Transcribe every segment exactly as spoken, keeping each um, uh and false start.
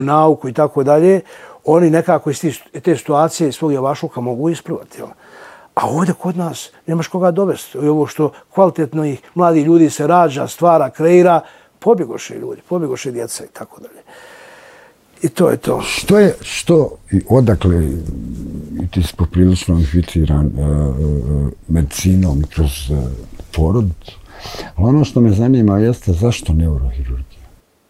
nauku i tako dalje, oni nekako iz te situacije, iz svog javašluka mogu isplivati. A ovdje kod nas nemaš koga dovesti. I ovo što kvalitetno ih mladi ljudi se rađa, stvara, kreira, pobjegoše ljudi, pobjegoše djeca i tako dalje. I to je to. Što je, što i odakle, i ti si poprilično inficiran uh, uh, medicinom kroz uh, porodicu, ali ono što me zanima jeste zašto neurohirurgija?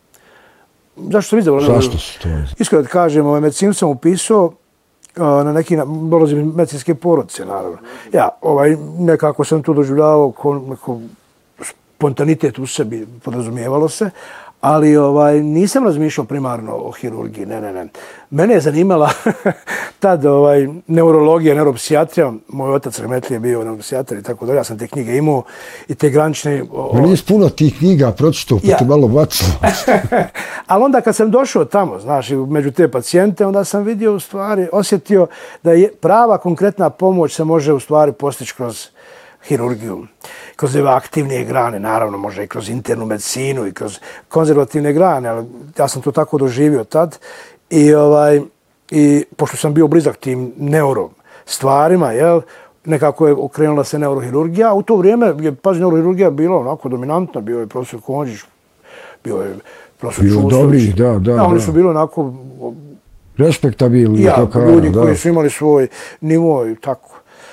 Zašto sam izabrao? Zašto se to je? Iskreno da kažem, ovaj, medicinu sam upisao uh, na neki, dolazim medicinske porodice, naravno. Ja, ovaj, nekako sam tu doživljavao ko, ko spontanitet u sebi, podrazumijevalo se, ali ovaj, nisam razmišljao primarno o hirurgiji, ne, ne, ne. Mene je zanimala tad ovaj, neurologija, neuropsijatrija. Moj otac rahmetli je bio neuropsijatar i tako dalje. Ja sam te knjige imao i te granične... O... Ma nisi puno tih knjiga pročitao, pa ja. Ti malo bacilo. Ali onda kad sam došao tamo, znaš, među te pacijente, onda sam vidio u stvari, osjetio da je prava konkretna pomoć se može u stvari postići kroz hirurgiju, kroz ove aktivnije grane, naravno može i kroz internu medicinu i kroz konzervativne grane, ali ja sam to tako doživio tad i, ovaj, i pošto sam bio blizak tim neuro stvarima, jel, nekako je okrenula se neurohirurgija. U to vrijeme je, pazi, neurohirurgija bila onako dominantna, bio je profesor Konđić, bio je profesor Čustović. Dobri, da, da, ja, oni da. su bili onako... Respektabilni. Ja, kako, ljudi da. koji su imali svoj nivo i tako.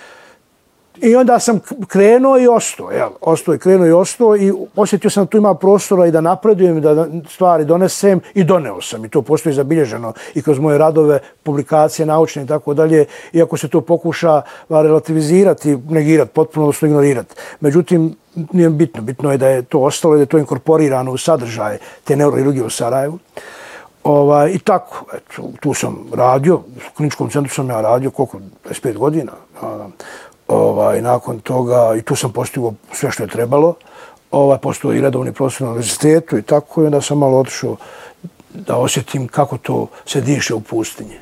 I onda sam krenuo i ostao, jel? Ostao i krenuo i ostao i osjetio sam da tu ima prostora i da napredujem, da stvari donesem i doneo sam. I to postoji zabilježeno i kroz moje radove, publikacije, naučne i tako dalje. Iako se to pokuša relativizirati, negirati, potpuno odnosno ignorirati. Međutim, nije bitno. Bitno je da je to ostalo i da je to inkorporirano u sadržaj te neurohirurgije u Sarajevu. Ovaj, I tako, eto, tu sam radio, u kliničkom centru sam ja radio, koliko, dvadeset pet godina. Ovaj, nakon toga, i tu sam postigao sve što je trebalo, ovaj, postao i redovni profesor na univerzitetu i tako, i onda sam malo otišao da osjetim kako to se diše u pustinji.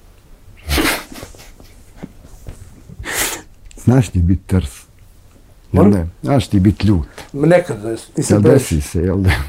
Znaš ti biti trs? Jel ne? Znaš ti biti ljut? Nekad, nisam jel desi se, jel da?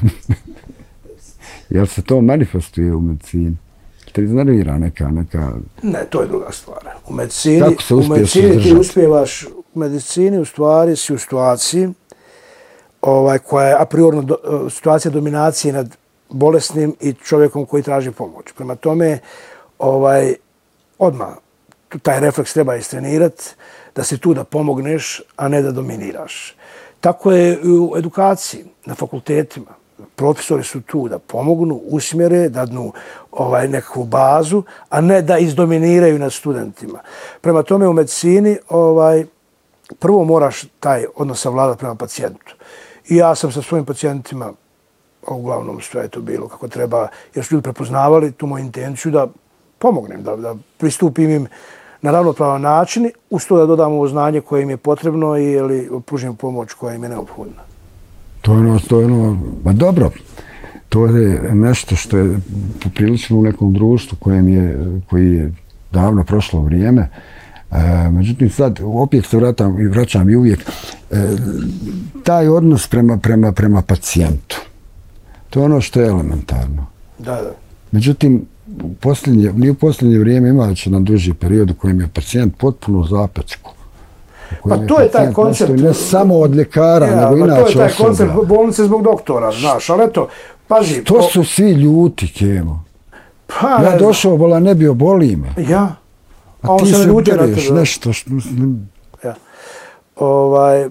Jel se to manifestuje u medicini? Te iznervira neka, neka... Ne, to je druga stvar. U medicini, u medicini ti uspijevaš, u medicini u stvari si u situaciji ovaj, koja je a priorno do, situacija dominacije nad bolesnim i čovjekom koji traži pomoć. Prema tome, ovaj, odmah taj refleks treba istrenirati, da si tu da pomogneš, a ne da dominiraš. Tako je i u edukaciji, na fakultetima. Profesori su tu da pomognu, usmjere, dadnu ovaj, nekakvu bazu, a ne da izdominiraju nad studentima. Prema tome u medicini ovaj, prvo moraš taj odnos savladati prema pacijentu. I ja sam sa svojim pacijentima, uglavnom sve je to bilo kako treba, jer su ljudi prepoznavali tu moju intenciju da pomognem, da, da pristupim im na ravnopravan način, uz to da dodam ovo znanje koje im je potrebno i ili pružim pomoć koja im je neophodna. To je ono, to je ono, ba dobro, to je nešto što je poprilično u nekom društvu kojem je, koji je davno prošlo vrijeme. E, međutim, sad opet se vraćam i vraćam i uvijek e, taj odnos prema, prema, prema pacijentu. To je ono što je elementarno. Da, da. Međutim, u posljednje, nije u posljednje vrijeme imajući na duži period u kojem je pacijent potpuno u zapečku. Pa to je taj koncept. Ne samo od ljekara, ja, nego inače osoba. To je taj koncept bolnice zbog doktora, znaš, ali eto, pazi. To su svi ljuti, Kemo. Pa, ja došao, bola, ne bio, boli me. Ja. A, A ti se ubereš nešto što... Ja. Ovaj,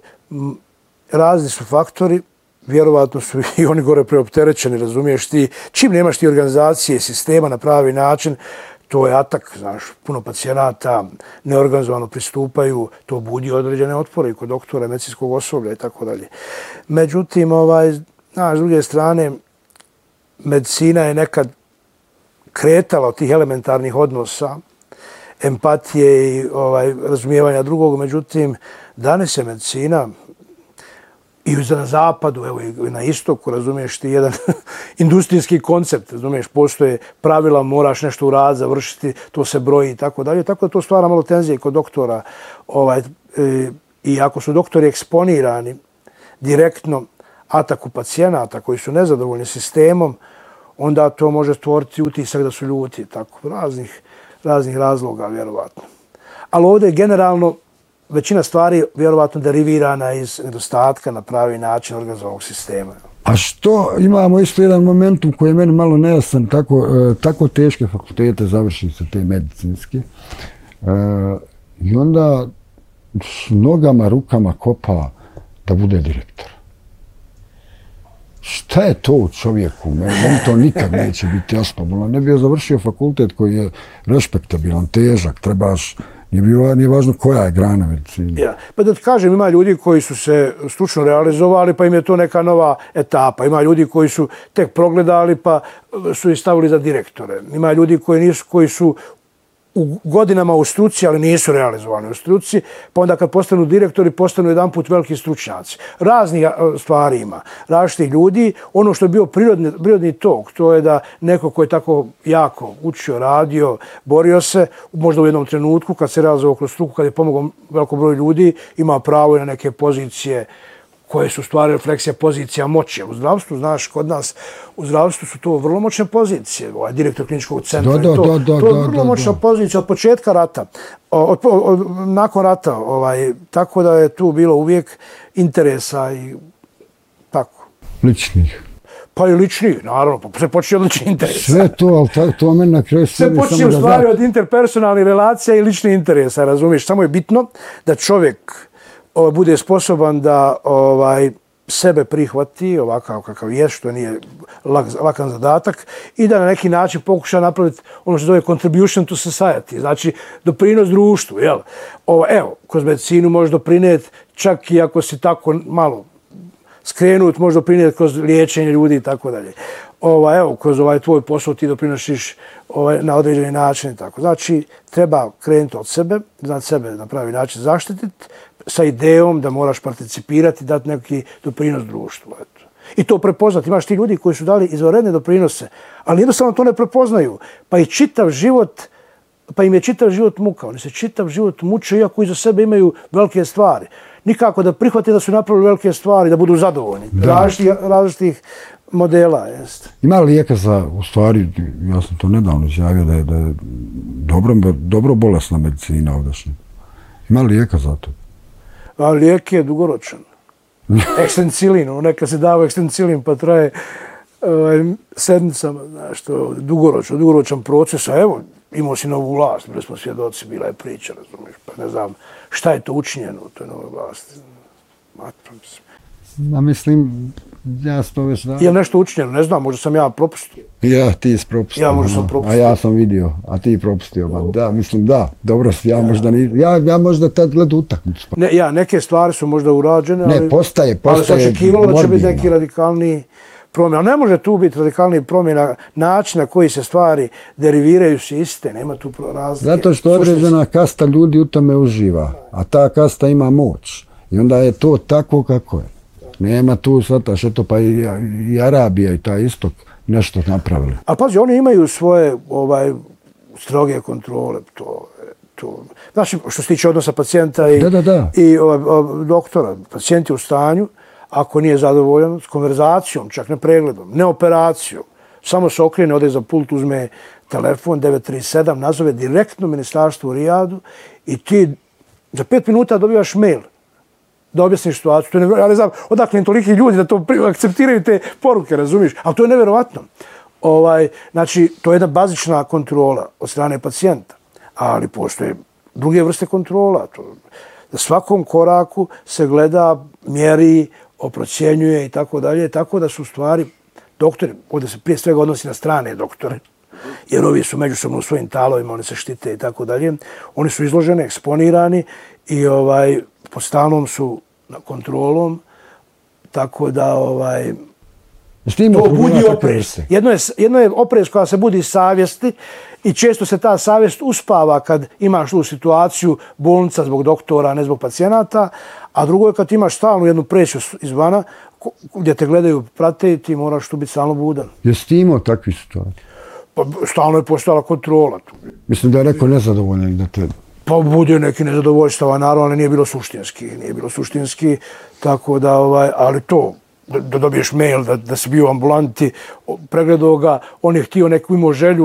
razni su faktori, vjerovatno su i oni gore preopterećeni, razumiješ ti. Čim nemaš ti organizacije, sistema na pravi način, to je atak, znaš, puno pacijenata neorganizovano pristupaju, to budi određene otpore i kod doktora, medicinskog osoblja i tako dalje. Međutim, ovaj, znaš, s druge strane, medicina je nekad kretala od tih elementarnih odnosa, empatije i ovaj, razumijevanja drugog, međutim, danas je medicina i na zapadu, evo i na istoku, razumiješ ti, jedan industrijski koncept, razumiješ, postoje pravila, moraš nešto uraditi, završiti, to se broji i tako dalje. Tako da to stvara malo tenzije kod doktora. Ovaj, e, I ako su doktori eksponirani direktno ataku pacijenata koji su nezadovoljni sistemom, onda to može stvoriti utisak da su ljuti, tako, raznih, raznih razloga, vjerovatno. Ali ovdje generalno većina stvari vjerovatno derivirana iz nedostatka na pravi način organizovanog sistema. A što imamo isto jedan moment u kojem je meni malo nejasan, tako, tako teške fakultete završili se te medicinske. E, I onda s nogama, rukama kopa da bude direktor. Šta je to u čovjeku? Meni to nikad neće biti jasno. Ne bi ja završio fakultet koji je respektabilan, težak, trebaš, nije, bilo, nije važno koja je grana medicine. Ja. Pa da ti kažem, ima ljudi koji su se stručno realizovali, pa im je to neka nova etapa. Ima ljudi koji su tek progledali, pa su ih stavili za direktore. Ima ljudi koji, nisu, koji su u godinama u struci, ali nisu realizovani u struci, pa onda kad postanu direktori, postanu jedan put veliki stručnjaci. Raznih stvari ima, različitih ljudi. Ono što je bio prirodni, prirodni tok, to je da neko ko je tako jako učio, radio, borio se, možda u jednom trenutku, kad se realizovao kroz struku, kad je pomogao velikom broju ljudi, ima pravo i na neke pozicije koje su stvari refleksija pozicija moći. U zdravstvu, znaš, kod nas u zdravstvu su to vrlo moćne pozicije. Ovaj direktor kliničkog centra do, do, je to, do, do, to je do, vrlo do, moćna do. pozicija od početka rata, od, od, od, nakon rata. Ovaj, tako da je tu bilo uvijek interesa i tako. Ličnih. Pa i ličnih, naravno, pa se počne od ličnih interesa. Sve to, ali to, to meni na kraju sve počne u stvari od interpersonalnih relacija i ličnih interesa, razumiješ? Samo je bitno da čovjek bude sposoban da ovaj sebe prihvati ovakav kakav je, što nije lak, lakan zadatak, i da na neki način pokuša napraviti ono što zove contribution to society, znači doprinos društvu. Jel? Ovo, evo, kroz medicinu može doprinijeti, čak i ako si tako malo skrenut, može doprinijeti kroz liječenje ljudi i tako dalje. Ova, evo, kroz ovaj tvoj posao ti doprinosiš ovaj, na određeni način i tako. Znači, treba krenuti od sebe, znati sebe na pravi način zaštititi, sa idejom da moraš participirati, dati neki doprinos društvu. Eto. I to prepoznati. Imaš ti ljudi koji su dali izvanredne doprinose, ali jednostavno to ne prepoznaju. Pa i čitav život, pa im je čitav život muka. Oni se čitav život muče, iako iza sebe imaju velike stvari. Nikako da prihvate da su napravili velike stvari, da budu zadovoljni. Različitih, različitih modela. Jest. Ima lijeka za, u stvari, ja sam to nedavno izjavio, da je, da je dobro, dobro bolesna medicina ovdašnja. Ima lijeka za to? A lijek je dugoročan. Ekstencilin, neka se dava ekstencilin pa traje ovaj, sedmicama, znaš, to dugoročan, dugoročan proces, a evo, imao si novu vlast, bili smo svjedoci, bila je priča, razumiješ, pa ne znam šta je to učinjeno u toj novoj vlasti. Ja mislim, ja sam to već da... Je nešto učinjeno, ne znam, možda sam ja propustio. Ja, ti si propustio. Ja možda sam propustio. A ja sam vidio, a ti propustio. Oh. Da, mislim, da, dobro si, ja, ja. možda ni, ja, ja možda tad gledam utakmicu. Ne, ja, neke stvari su možda urađene, ali... Ne, postaje, postaje ali se očekivalo da će biti neki radikalni promjena. Ne može tu biti radikalni promjena načina koji se stvari deriviraju se iste, nema tu razlike. Zato što određena kasta ljudi u tome uživa, a ta kasta ima moć. I onda je to tako kako je. Nema tu, svataš, eto pa i, i Arabija i taj istok nešto napravili. A pazi, oni imaju svoje ovaj, stroge kontrole. To, to. Znači, što se tiče odnosa pacijenta i, da, da, da. i ovaj, ovaj, doktora, pacijent je u stanju, ako nije zadovoljan, s konverzacijom, čak ne pregledom, ne operacijom, samo se okrene, ode za pult, uzme telefon devet tri sedam, nazove direktno ministarstvo u Rijadu i ti za pet minuta dobivaš mail da objasniš situaciju. To je nevjerovatno. Ja ne znam odakle im toliki ljudi da to akceptiraju te poruke, razumiješ? Ali to je nevjerovatno. Ovaj, znači, to je jedna bazična kontrola od strane pacijenta. Ali postoje druge vrste kontrola. To, na svakom koraku se gleda, mjeri, oprocjenjuje i tako dalje. Tako da su stvari doktori, ovdje se prije svega odnosi na strane doktore, jer ovi su međusobno u svojim talovima, oni se štite i tako dalje. Oni su izloženi, eksponirani i ovaj, pod stalnom su kontrolom, tako da ovaj, to budi oprez. Jedno je, jedno je oprez koja se budi savjesti i često se ta savjest uspava kad imaš tu situaciju bolnica zbog doktora, ne zbog pacijenata, a drugo je kad imaš stalnu jednu preću izvana gdje te gledaju, prate i ti moraš tu biti stalno budan. Jesi ti imao takvi situacije? Pa stalno je postojala kontrola. Mislim da je neko nezadovoljan da te... Pa bude neki nezadovoljstava, naravno, ali nije bilo suštinski. Nije bilo suštinski, tako da, ovaj, ali to, da, da dobiješ mail da, da si bio u ambulanti, pregledao ga, on je htio neku imao želju,